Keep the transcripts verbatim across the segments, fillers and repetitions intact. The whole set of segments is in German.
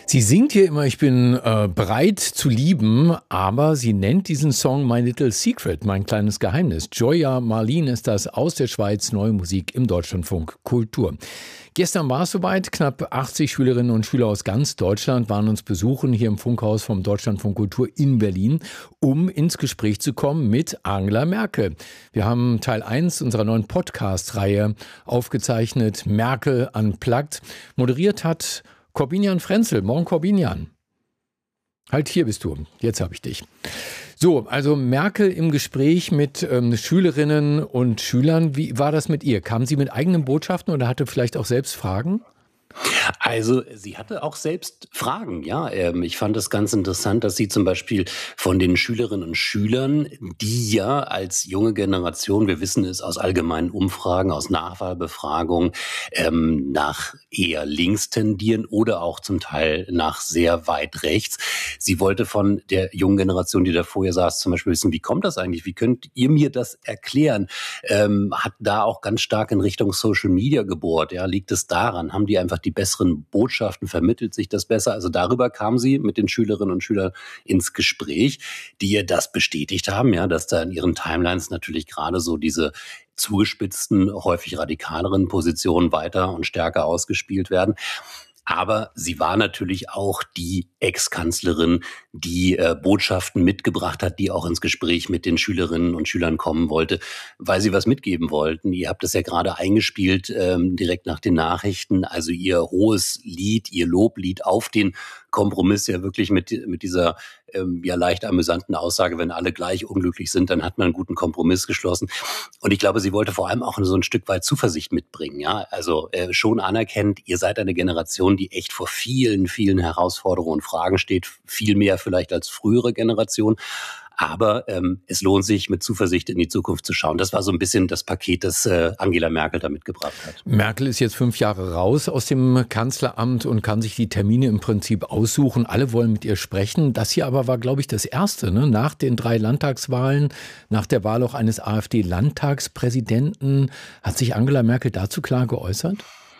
Sie singt hier immer, ich bin äh, bereit zu lieben, aber sie nennt diesen Song My Little Secret, mein kleines Geheimnis. Joya Marlin ist das, aus der Schweiz, neue Musik im Deutschlandfunk Kultur. Gestern war es soweit, knapp achtzig Schülerinnen und Schüler aus ganz Deutschland waren uns besuchen hier im Funkhaus vom Deutschlandfunk Kultur in Berlin, um ins Gespräch zu kommen mit Angela Merkel. Wir haben Teil eins unserer neuen Podcast-Reihe aufgezeichnet, Merkel Unplugged. Moderiert hat Corbinian Frenzel. Morgen, Corbinian. Halt, hier bist du. Jetzt habe ich dich. So, also Merkel im Gespräch mit ähm, Schülerinnen und Schülern. Wie war das mit ihr? Kam sie mit eigenen Botschaften oder hatte vielleicht auch selbst Fragen? Also sie hatte auch selbst Fragen, ja. Ähm, ich fand es ganz interessant, dass sie zum Beispiel von den Schülerinnen und Schülern, die ja als junge Generation, wir wissen es aus allgemeinen Umfragen, aus Nachwahlbefragungen, ähm, nach eher links tendieren oder auch zum Teil nach sehr weit rechts. Sie wollte von der jungen Generation, die da vorher saß, zum Beispiel wissen, wie kommt das eigentlich? Wie könnt ihr mir das erklären? Ähm, hat da auch ganz stark in Richtung Social Media gebohrt. Ja, liegt es daran? Haben die einfach die besseren Botschaften, vermittelt sich das besser? Also darüber kam sie mit den Schülerinnen und Schülern ins Gespräch, die ihr das bestätigt haben, ja, dass da in ihren Timelines natürlich gerade so diese zugespitzten, häufig radikaleren Positionen weiter und stärker ausgespielt werden. Aber sie war natürlich auch die Ex-Kanzlerin, die äh, Botschaften mitgebracht hat, die auch ins Gespräch mit den Schülerinnen und Schülern kommen wollte, weil sie was mitgeben wollten. Ihr habt das ja gerade eingespielt, ähm, direkt nach den Nachrichten. Also ihr hohes Lied, ihr Loblied auf den Kompromiss, ja wirklich mit, mit dieser ähm, ja leicht amüsanten Aussage, wenn alle gleich unglücklich sind, dann hat man einen guten Kompromiss geschlossen. Und ich glaube, sie wollte vor allem auch so ein Stück weit Zuversicht mitbringen. Ja, also äh, schon anerkennt, ihr seid eine Generation, die echt vor vielen, vielen Herausforderungen und Fragen steht, viel mehr vielleicht als frühere Generationen. Aber ähm, es lohnt sich, mit Zuversicht in die Zukunft zu schauen. Das war so ein bisschen das Paket, das äh, Angela Merkel da mitgebracht hat. Merkel ist jetzt fünf Jahre raus aus dem Kanzleramt und kann sich die Termine im Prinzip aussuchen. Alle wollen mit ihr sprechen. Das hier aber war, glaube ich, das Erste, ne? Nach den drei Landtagswahlen, nach der Wahl auch eines AfD-Landtagspräsidenten. Hat sich Angela Merkel dazu klar geäußert?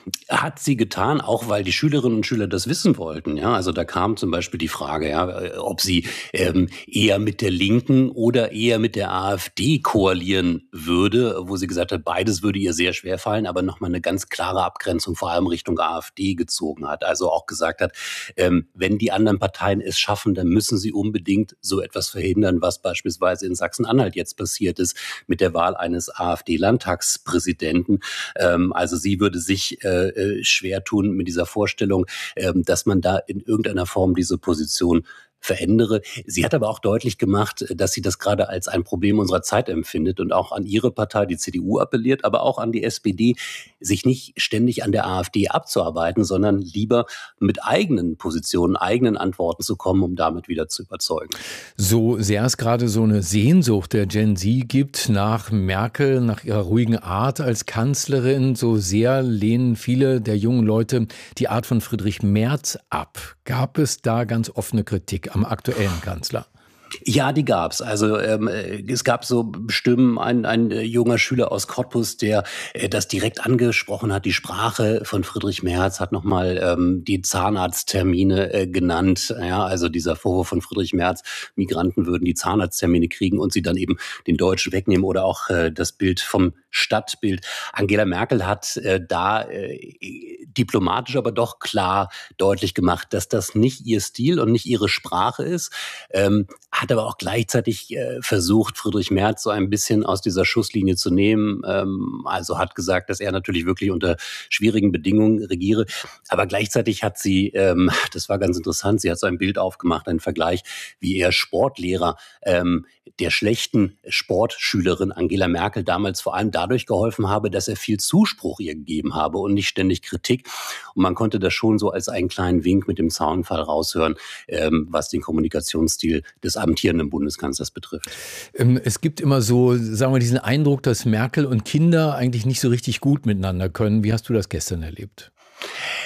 Hat sie getan, auch weil die Schülerinnen und Schüler das wissen wollten. Ja, also da kam zum Beispiel die Frage, ja, ob sie ähm, eher mit der Linken oder eher mit der AfD koalieren würde, wo sie gesagt hat, beides würde ihr sehr schwer fallen, aber nochmal eine ganz klare Abgrenzung vor allem Richtung AfD gezogen hat. Also auch gesagt hat, ähm, wenn die anderen Parteien es schaffen, dann müssen sie unbedingt so etwas verhindern, was beispielsweise in Sachsen-Anhalt jetzt passiert ist mit der Wahl eines AfD-Landtagspräsidenten. Ähm, also sie würde sich äh, schwer tun mit dieser Vorstellung, dass man da in irgendeiner Form diese Position verändere. Sie hat aber auch deutlich gemacht, dass sie das gerade als ein Problem unserer Zeit empfindet und auch an ihre Partei, die C D U, appelliert, aber auch an die S P D, sich nicht ständig an der AfD abzuarbeiten, sondern lieber mit eigenen Positionen, eigenen Antworten zu kommen, um damit wieder zu überzeugen. So sehr es gerade so eine Sehnsucht der Gen Z gibt nach Merkel, nach ihrer ruhigen Art als Kanzlerin, so sehr lehnen viele der jungen Leute die Art von Friedrich Merz ab. Gab es da ganz offene Kritik am aktuellen Kanzler? Ja, die gab's. Also ähm, es gab so Stimmen, ein, ein junger Schüler aus Cottbus, der äh, das direkt angesprochen hat. Die Sprache von Friedrich Merz hat nochmal ähm, die Zahnarzttermine äh, genannt. Ja, also dieser Vorwurf von Friedrich Merz, Migranten würden die Zahnarzttermine kriegen und sie dann eben den Deutschen wegnehmen oder auch äh, das Bild vom Stadtbild. Angela Merkel hat äh, da äh, diplomatisch aber doch klar deutlich gemacht, dass das nicht ihr Stil und nicht ihre Sprache ist. Ähm, hat aber auch gleichzeitig äh, versucht, Friedrich Merz so ein bisschen aus dieser Schusslinie zu nehmen. Ähm, also hat gesagt, dass er natürlich wirklich unter schwierigen Bedingungen regiere. Aber gleichzeitig hat sie, ähm, das war ganz interessant, sie hat so ein Bild aufgemacht, einen Vergleich, wie er Sportlehrer ähm, der schlechten Sportschülerin Angela Merkel damals vor allem dadurch geholfen habe, dass er viel Zuspruch ihr gegeben habe und nicht ständig Kritik. Und man konnte das schon so als einen kleinen Wink mit dem Zaunpfahl raushören, ähm, was den Kommunikationsstil des amtierenden Bundeskanzlers betrifft. Es gibt immer so, sagen wir, diesen Eindruck, dass Merkel und Kinder eigentlich nicht so richtig gut miteinander können. Wie hast du das gestern erlebt?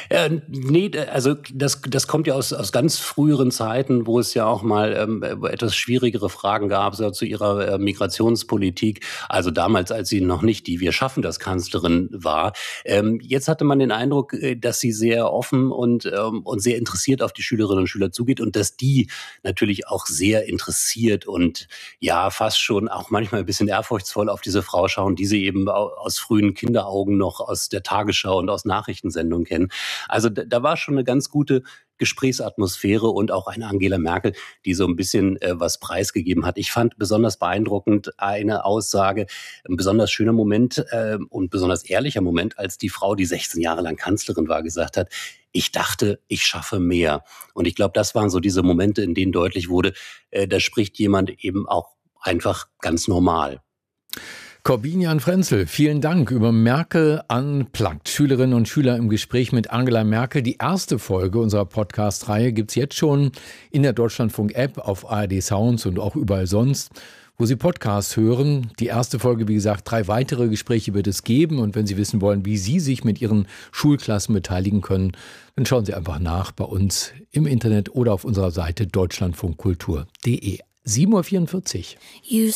Äh, nee, also das, das kommt ja aus, aus ganz früheren Zeiten, wo es ja auch mal ähm, etwas schwierigere Fragen gab, so zu ihrer äh, Migrationspolitik. Also damals, als sie noch nicht die Wir schaffen das Kanzlerin war. Ähm, jetzt hatte man den Eindruck, dass sie sehr offen und, ähm, und sehr interessiert auf die Schülerinnen und Schüler zugeht und dass die natürlich auch sehr interessiert und ja, fast schon auch manchmal ein bisschen ehrfurchtsvoll auf diese Frau schauen, die sie eben aus frühen Kinderaugen noch aus der Tagesschau und aus Nachrichtensendungen kennen. Also da, da war schon eine ganz gute Gesprächsatmosphäre und auch eine Angela Merkel, die so ein bisschen äh, was preisgegeben hat. Ich fand besonders beeindruckend eine Aussage, ein besonders schöner Moment äh, und besonders ehrlicher Moment, als die Frau, die sechzehn Jahre lang Kanzlerin war, gesagt hat, ich dachte, ich schaffe mehr. Und ich glaube, das waren so diese Momente, in denen deutlich wurde, äh, da spricht jemand eben auch einfach ganz normal. Corbinian Frenzel, vielen Dank über Merkel Unplugged. Schülerinnen und Schüler im Gespräch mit Angela Merkel. Die erste Folge unserer Podcast-Reihe gibt's jetzt schon in der Deutschlandfunk-App, auf A R D Sounds und auch überall sonst, wo Sie Podcasts hören. Die erste Folge, wie gesagt, drei weitere Gespräche wird es geben. Und wenn Sie wissen wollen, wie Sie sich mit Ihren Schulklassen beteiligen können, dann schauen Sie einfach nach bei uns im Internet oder auf unserer Seite deutschlandfunkkultur punkt de. sieben Uhr vierundvierzig.